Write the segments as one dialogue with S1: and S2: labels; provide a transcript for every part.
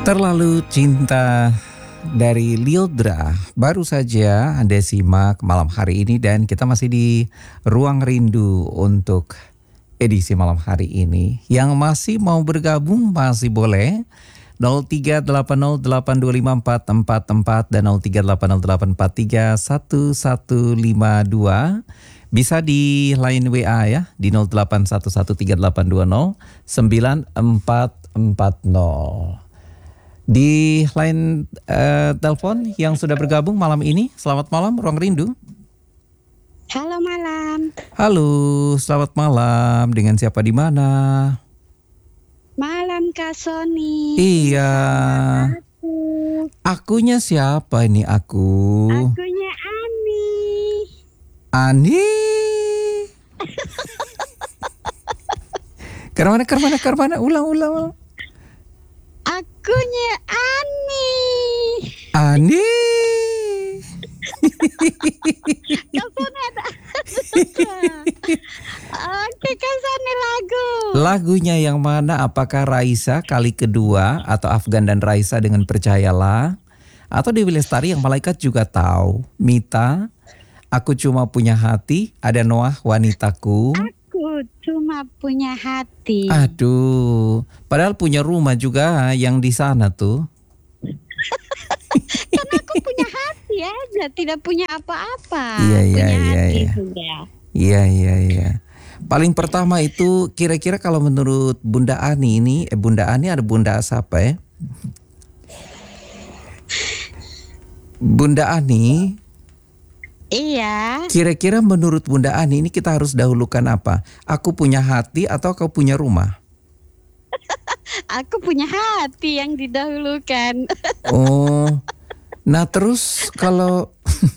S1: Terlalu Cinta dari Lyodra baru saja Anda simak malam hari ini, dan kita masih di Ruang Rindu untuk edisi malam hari ini. Yang masih mau bergabung masih boleh 0380825444 dan 038084315152. Bisa di line WA ya di 081138209440. Di line telepon yang sudah bergabung malam ini, selamat malam Ruang Rindu.
S2: Halo malam.
S1: Halo, selamat malam. Dengan siapa di mana?
S2: Malam Kak Sony.
S1: Iya.
S2: Aku.
S1: Akunya siapa ini aku?
S2: Akunya Ani.
S1: Ani. Kermana. Ulang.
S2: Akunya Ani.
S1: Ani.
S2: Kak Sony ada. Oke Kak Sony lagu.
S1: Lagunya yang mana? Apakah Raisa kali kedua atau Afgan dan Raisa dengan Percayalah, atau Dewi Lestari yang Malaikat Juga Tahu, Mita Aku Cuma Punya Hati, ada Noah Wanitaku.
S2: Aku cuma punya hati.
S1: Aduh, padahal punya rumah juga yang di sana tuh.
S2: Kan aku punya hati aja, tidak punya apa-apa.
S1: Iya.
S2: Sudah.
S1: Iya. Paling pertama itu kira-kira kalau menurut Bunda Ani ini, Bunda Ani ada Bunda siapa ya? Bunda Ani.
S2: Iya.
S1: Kira-kira menurut Bunda Ani ini kita harus dahulukan apa? Aku punya hati atau kau punya rumah?
S2: Aku punya hati yang didahulukan.
S1: Oh, nah terus kalau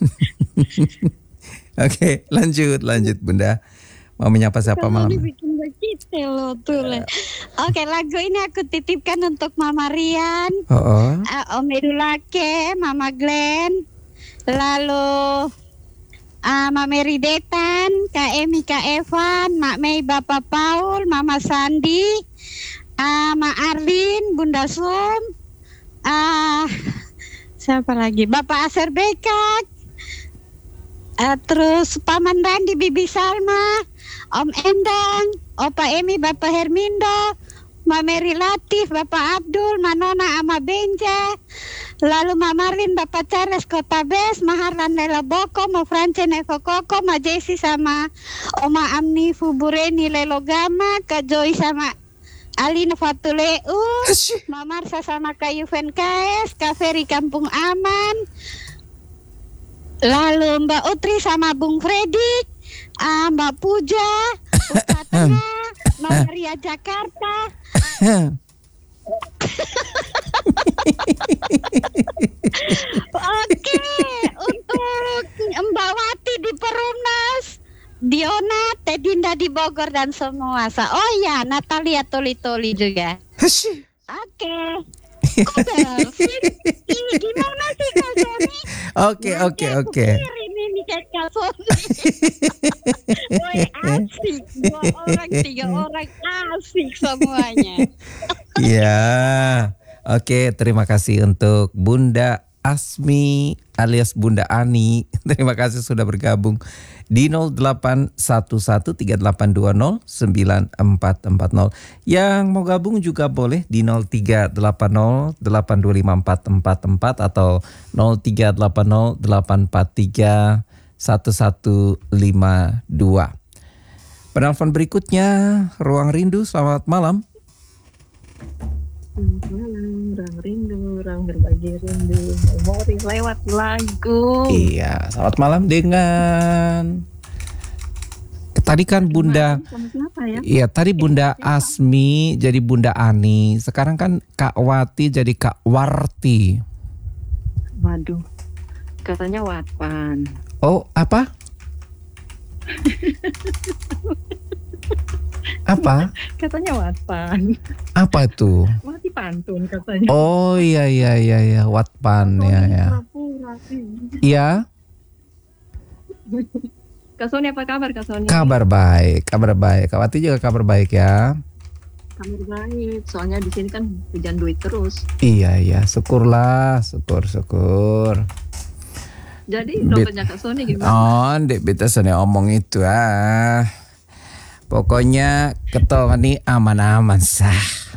S1: Oke, lanjut Bunda. Mau menyapa siapa
S2: Kalau
S1: malam?
S2: dibikin begitu loh tuh. Oke, lagu ini aku titipkan untuk Mama Rian, Om Edulake, Mama Glenn, lalu Mama Ridetan, Kak Emi, Kak Evan, Mak Mei, Bapak Paul, Mama Sandi, Mak Arlin, Bunda Sum, siapa lagi? Bapak Aser Bekak, terus Paman Randi, Bibi Salma, Om Endang, Opa Emi, Bapak Hermindo, Mak Mary Latif, Bapak Abdul, Manona, Ama Benja, lalu Mak Marlin, Bapak Charles Kota Bes, Maharlan Lela Boko, Ma Francen Eko Koko, Ma Jesse sama Oma Amni Fubureni Lelo Gama, Kak Joy sama Alina Fatuleu, Ma Marsa sama Kak Yuven KS, Kak Ferry Kampung Aman, lalu Mbak Utri sama Bung Freddy, Mbak Puja, Ustaz Tengah, Mbak Maria Jakarta. Oke, untuk Mbak Wati di Perumnas, Diona, Tedinda di Bogor dan semua. Oh ya, Natalia Toli-Toli juga. Oke. Ini gimana sih Kak Sony?
S1: Oke.
S2: Kirim ini ke Kak Sony. Woi, asik. 2 orang, 3 orang asik semuanya.
S1: Ya, oke, terima kasih untuk Bunda Asmi alias Bunda Ani. Terima kasih sudah bergabung di 081138209440. Yang mau gabung juga boleh di 0380825444 atau 038084315152. Penelpon berikutnya Ruang Rindu, selamat malam.
S3: Malam, Ruang Rindu, Ruang Berbagi Rindu, memori lewat lagu.
S1: Iya, selamat malam dengan tadi kan Bunda.
S3: Ya?
S1: Iya, tadi Bunda Asmi jadi Bunda Ani. Sekarang kan Kak Wati jadi Kak Warti.
S3: Waduh, katanya Watpan.
S1: Oh, apa? Apa?
S3: Katanya Watpan.
S1: Apa tuh?
S3: Wati pantun katanya.
S1: Oh iya, Watpan ya. Iya.
S3: Kak Sony apa kabar Kak Sony?
S1: Kabar baik. Kak Wati juga kabar baik ya.
S3: Kabar baik. Soalnya di sini kan hujan duit terus.
S1: Iya, syukurlah, syukur.
S3: Jadi dompetnya Kak Sony gimana?
S1: Oh, dek beta sana omong itu Pokoknya ketol nih aman-aman sah.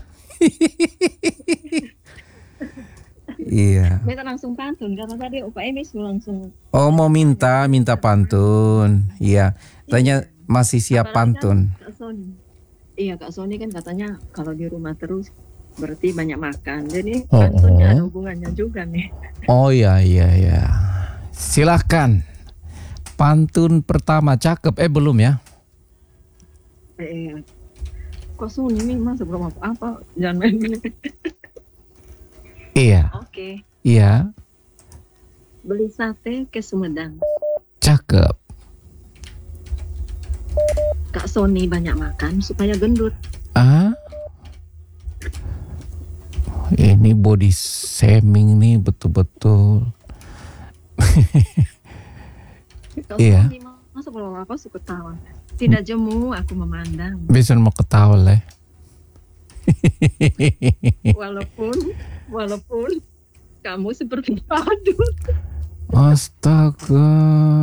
S1: Iya.
S3: Beta langsung pantun karena tadi Opa Emis langsung.
S1: Oh, mau minta pantun. Iya. Tanya masih siap pantun.
S3: Kak Sony. Iya, Kak Sony kan katanya kalau di rumah terus berarti banyak makan. Jadi pantunnya ada hubungannya juga nih.
S1: Oh iya. Silahkan. Pantun pertama cakep. Belum ya?
S3: Kok Sony nih mas belum apa-apa. Jangan main gini.
S1: Iya.
S3: Oke.
S1: Iya.
S3: Beli sate ke Sumedang.
S1: Cakep.
S3: Kak Sony banyak makan supaya gendut.
S1: Ini body shaming nih betul-betul.
S3: Kak
S1: Iya.
S3: Sony masa belum apa suka ketawa. Tidak jemu aku memandang.
S1: Bisa mau ketawa lah.
S3: Walaupun kamu seperti badut.
S1: Astaga.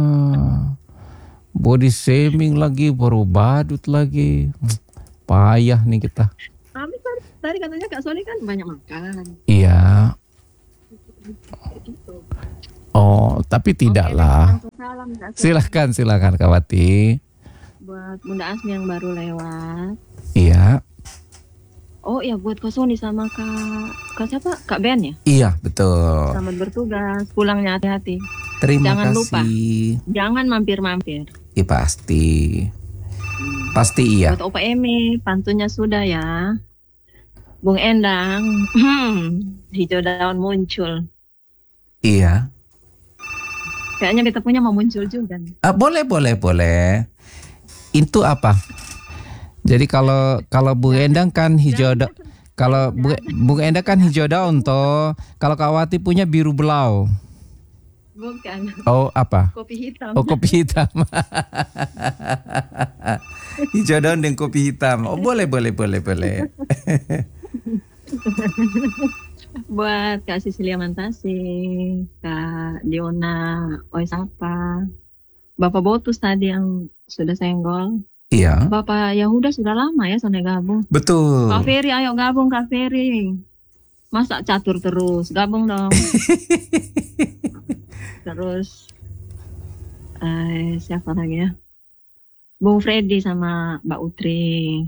S1: Body shaming lagi, baru badut lagi. Payah nih kita.
S3: Tapi tadi katanya Kak Sony kan banyak makan.
S1: Iya.
S3: Gitu.
S1: Oh, tapi tidak lah.
S3: Salam Kak Sony.
S1: Silakan Kak Wati.
S3: Buat Bunda Asmi yang baru lewat.
S1: Iya.
S3: Oh iya, buat Kak Sony sama Kak siapa? Kak Ben ya?
S1: Iya, betul.
S3: Selamat bertugas, pulangnya hati-hati.
S1: Terima
S3: Jangan
S1: kasih.
S3: lupa. Jangan mampir-mampir.
S1: Iya, pasti. Pasti iya.
S3: Buat Opa Emi, pantunnya sudah ya. Bung Endang, hijau daun muncul.
S1: Iya.
S3: Kayaknya kita punya mau muncul juga.
S1: Boleh. Itu apa? Jadi kalau Bung Endang kan hijau daun. Kalau Bung Endang kan hijau daun toh. Kalau Kak Wati punya biru belau.
S3: Bukan.
S1: Oh, apa?
S3: Kopi hitam.
S1: Oh, kopi hitam. Hijau daun dan kopi hitam. Oh, boleh.
S3: Buat Kak Sisilia Mantasi, Kak Diona Oisapa, Bapak Botus tadi yang sudah senggol.
S1: Iya.
S3: Bapak Yahuda sudah lama ya sana gabung.
S1: Betul.
S3: Kak Ferry, ayo gabung Kak Ferry. Masa catur terus, gabung dong. Terus siapa lagi ya? Bung Freddy sama Mbak Utri.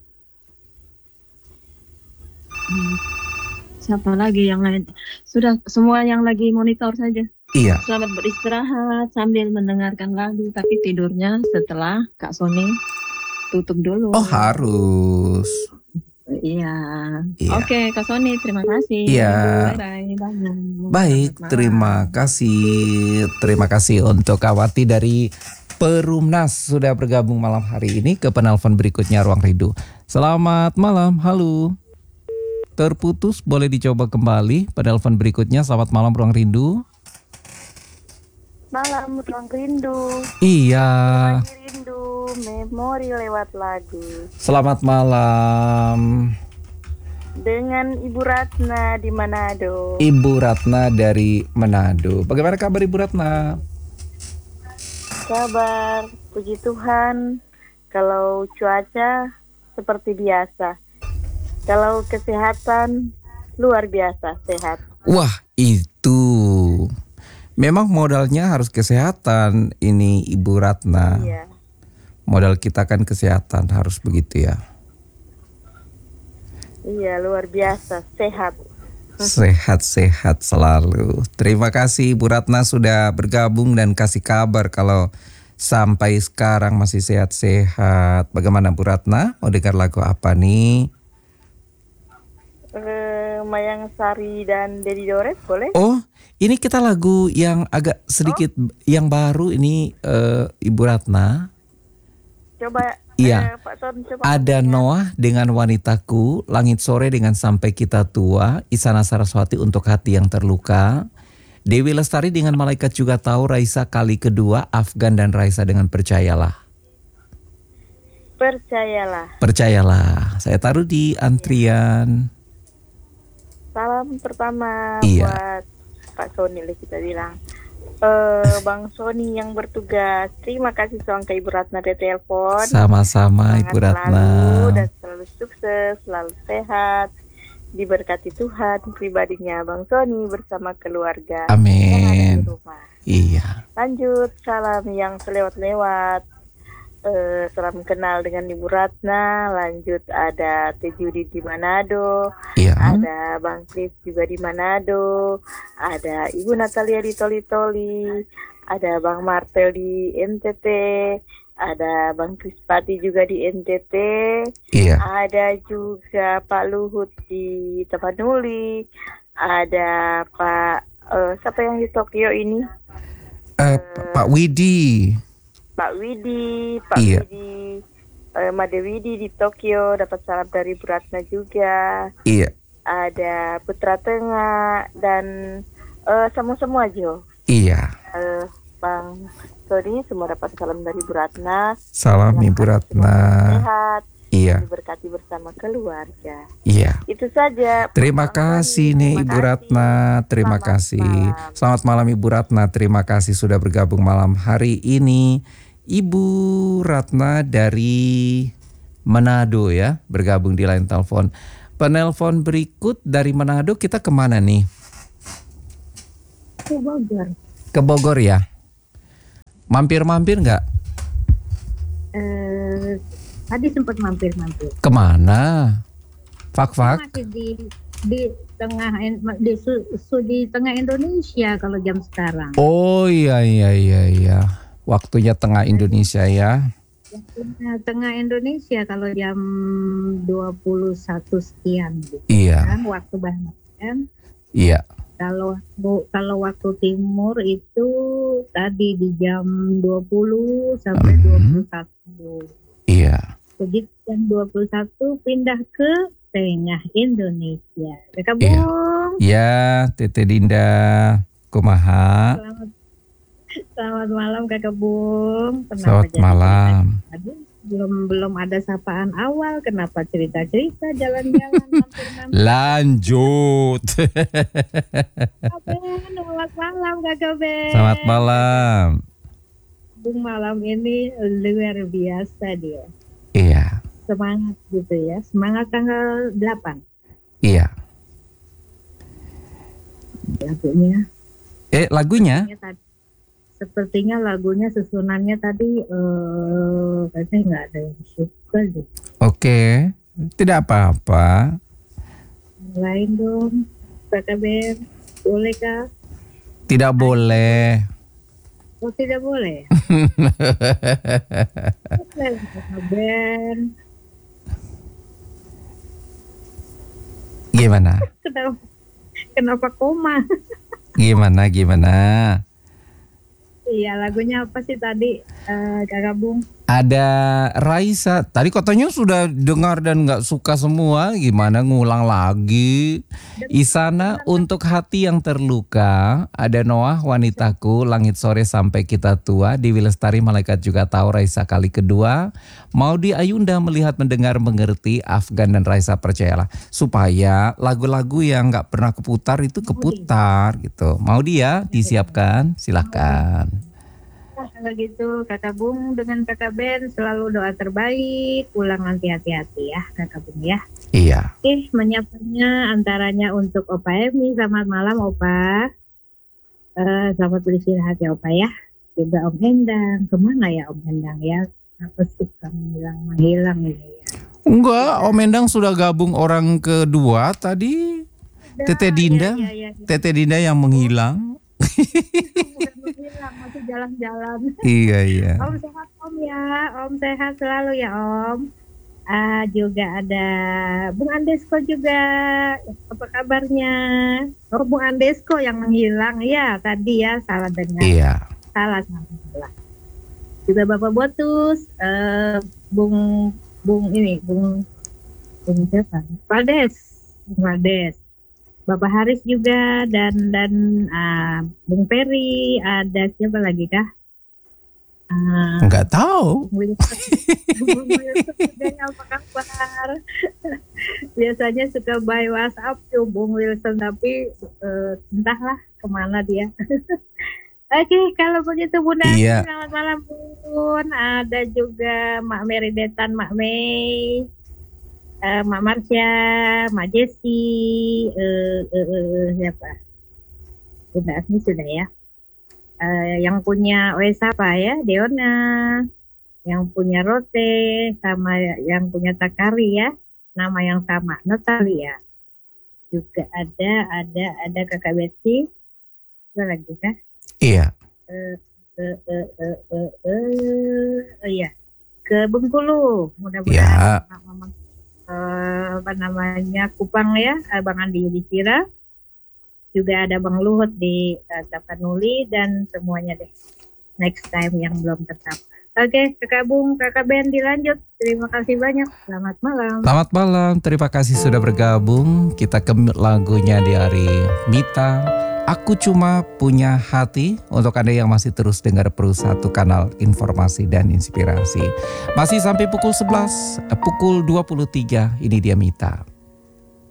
S3: Siapa lagi yang lain? Sudah semua yang lagi monitor saja.
S1: Iya.
S3: Selamat beristirahat sambil mendengarkan lagu, tapi tidurnya setelah Kak Sony tutup dulu.
S1: Oh, harus.
S3: Iya. Oke, Kak Sony, terima kasih.
S1: Iya.
S3: Bye.
S1: Baik, terima kasih untuk Kak Wati dari Perumnas sudah bergabung malam hari ini ke penelpon berikutnya Ruang Rindu. Selamat malam, halo. Terputus, boleh dicoba kembali penelpon berikutnya. Selamat malam Ruang Rindu.
S4: Malam Ruang Rindu.
S1: Iya.
S4: Lagi rindu memori lewat lagu.
S1: Selamat malam.
S4: Dengan Ibu Ratna di Manado.
S1: Ibu Ratna dari Manado. Bagaimana kabar Ibu Ratna?
S4: Kabar, puji Tuhan. Kalau cuaca seperti biasa. Kalau kesehatan luar biasa sehat.
S1: Wah, itu. Memang modalnya harus kesehatan ini Ibu Ratna.
S4: Iya.
S1: Modal kita kan kesehatan, harus begitu ya.
S4: Iya, luar biasa sehat.
S1: Sehat-sehat selalu. Terima kasih Ibu Ratna sudah bergabung dan kasih kabar kalau sampai sekarang masih sehat-sehat. Bagaimana Bu Ratna? Mau dengar lagu apa nih?
S4: Mayang Sari dan Dedi Dores boleh?
S1: Oh, ini kita lagu yang agak sedikit yang baru ini Ibu Ratna.
S4: Coba
S1: Iya.
S4: Pak Ton, coba.
S1: Ada Noah dengan Wanitaku, Langit Sore dengan Sampai Kita Tua, Isana Saraswati untuk Hati Yang Terluka, Dewi Lestari dengan Malaikat Juga Tahu, Raisa Kali Kedua, Afgan dan Raisa dengan Percayalah.
S4: Percayalah.
S1: Percayalah. Saya taruh di antrian.
S4: Salam pertama
S1: Iya.
S4: buat Pak Sony lah kita bilang. Bang Sony yang bertugas. Terima kasih soal ke Ibu Ratna dari telepon.
S1: Sama-sama Ibu
S4: Semangat
S1: Ratna.
S4: selalu dan selalu sukses, selalu sehat. Diberkati Tuhan pribadinya Bang Sony bersama keluarga yang ada
S1: Amin.
S4: di rumah.
S1: Iya.
S4: Lanjut, salam yang selewat-lewat. Salam kenal dengan Ibu Ratna. Lanjut ada Teh Judi di Manado,
S1: Iya.
S4: ada Bang Kris juga di Manado, ada Ibu Natalia di Toli-Toli, ada Bang Martel di NTT, ada Bang Krispati juga di NTT,
S1: Iya.
S4: ada juga Pak Luhut di Tapanuli, ada Pak siapa yang di Tokyo ini?
S1: Pak Widi.
S4: Pak Widi, Pak
S1: Iya.
S4: Widi, Made Widi di Tokyo dapat salam dari Bu Ratna juga.
S1: Iya.
S4: Ada Putra Tengah dan semua Jo.
S1: Iya.
S4: Bang Sony semua dapat salam dari Bu Ratna.
S1: Salam Ibu Ratna.
S4: Sehat,
S1: Iya.
S4: diberkati bersama keluarga.
S1: Iya.
S4: Itu saja.
S1: Terima
S4: Bang
S1: kasih
S4: Sony,
S1: nih
S4: terima
S1: Ibu
S4: kasih.
S1: Ratna. Terima
S4: Selamat
S1: kasih.
S4: malam.
S1: Selamat malam Ibu Ratna. Terima kasih sudah bergabung malam hari ini. Ibu Ratna dari Manado ya, bergabung di line telepon. Penelpon berikut dari Manado kita kemana nih?
S2: Ke Bogor.
S1: Ke Bogor ya? Mampir-mampir nggak?
S2: Tadi sempat mampir-mampir.
S1: Kemana? Fak-fak?
S2: Masih di tengah di tengah Indonesia kalau jam sekarang.
S1: Oh iya. Waktunya tengah Indonesia ya.
S2: Tengah Indonesia kalau jam 21 sekian gitu.
S1: Iya.
S2: Kan waktu banget kan.
S1: Iya.
S2: Kalau waktu timur itu tadi di jam 20 sampai 21.
S1: Iya.
S2: Begitu jam 21 pindah ke tengah Indonesia. Kakak
S1: Iya.
S2: Bung,
S1: Ya, Tete Dinda, kumaha?
S2: selamat malam Kakak Bung.
S1: Selamat malam.
S2: Aduh, belum ada sapaan awal. Kenapa cerita-cerita jalan-jalan mampir-mampir?
S1: Lanjut.
S2: Selamat malam Kakak Ben.
S1: Selamat malam.
S2: Bung malam ini luar biasa dia.
S1: Iya.
S2: Semangat gitu ya. Semangat tanggal 8
S1: Iya.
S2: lagunya.
S1: Lagunya?
S2: Sepertinya lagunya susunannya tadi kayaknya nggak ada yang suka deh.
S1: Oke. Tidak apa-apa.
S2: Yang lain dong, Kakak Ben, boleh kah?
S1: Tidak boleh.
S2: Oh tidak boleh. Boleh, Kakak Ben.
S1: Gimana?
S2: Kenapa koma?
S1: Gimana?
S2: Iya, lagunya apa sih tadi, Kakak Bung?
S1: Ada Raisa. Tadi katanya sudah dengar dan nggak suka semua. Gimana ngulang lagi? Isana untuk hati yang terluka. Ada Noah wanitaku. Langit sore sampai kita tua. Dewi Lestari malaikat juga tahu. Raisa kali kedua. Maudi Ayunda melihat mendengar mengerti. Afgan dan Raisa percayalah. Supaya lagu-lagu yang nggak pernah keputar itu keputar gitu. Maudi ya disiapkan. Silakan.
S2: Kalau gitu Kakak Bung dengan Kakak Ben selalu doa terbaik, pulang nanti hati-hati ya Kakak Bung ya.
S1: Iya.
S2: Oke, menyapanya antaranya untuk Opa Emi. Selamat malam Opa. Selamat beristirahat ya Opa ya. Juga Om Endang, kemana ya Om Endang ya? Apa suka menghilang ini ya?
S1: Enggak, Om Endang sudah gabung orang kedua tadi. Tete Dinda.
S2: Iya.
S1: Tete Dinda yang menghilang.
S2: Bukan menghilang, masih jalan-jalan.
S1: Iya.
S2: Om sehat Om ya, Om sehat selalu ya Om. Juga ada Bung Andesko juga, apa kabarnya? Oh Bung Andesko yang menghilang ya tadi ya, salah dengar.
S1: Iya.
S2: Salah. Juga Bapak Botus, Bung siapa? Valdes. Bapak Haris juga dan Bung Peri, ada siapa lagi kah?
S1: Nggak tahu.
S5: Bung Wilson. Bung Wilson, apa kabar? Biasanya suka by WhatsApp tuh Bung Wilson, tapi entahlah kemana dia. Oke, kalau begitu Bunda,
S1: Iya.
S5: selamat malam Bun. Ada juga Mak Mary Detan, Mak Mei, Mak Marsha, Mak Jessi, siapa? Bunda Asmi sudah ya. Yang punya apa ya? Deona, yang punya Rote, sama yang punya Takari ya, nama yang sama, Natalia. Juga ada Kakak Betty, ada lagi kah?
S1: Iya.
S5: Iya, ke Bengkulu,
S1: Ya.
S5: mudah-mudahan apa namanya Kupang ya, Bang Andi Yudhistira. Juga ada Bang Luhut di Tapanuli dan semuanya deh. Next time yang belum tetap. Oke, Kakak Bung, Kakak Ben dilanjut. Terima kasih banyak. Selamat malam.
S1: Selamat malam, terima kasih sudah bergabung. Kita ke lagunya dari Mita. Aku cuma punya hati. Untuk Anda yang masih terus dengar Pro 1 kanal informasi dan inspirasi. Masih sampai pukul 11, pukul 23. Ini dia Mita.